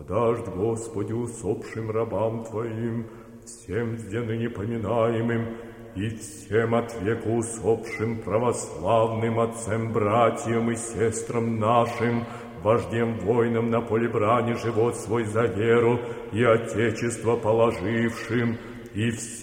подашь, Господи, усопшим рабам Твоим, всем ныне поминаемым, и всем от века усопшим православным отцам, братьям и сестрам нашим, вождем воинам на поле брани живот свой за веру и Отечество положившим, и всем